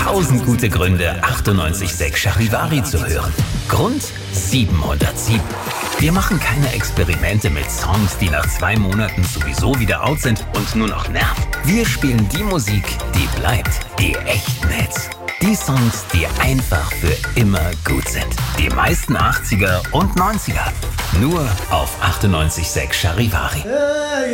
1000 gute Gründe, 98.6 Charivari zu hören. Grund 707. Wir machen keine Experimente mit Songs, die nach 2 Monaten sowieso wieder out sind und nur noch nerven. Wir spielen die Musik, die bleibt, die echten Hits. Die Songs, die einfach für immer gut sind. Die meisten 80er und 90er. Nur auf 98.6 Charivari.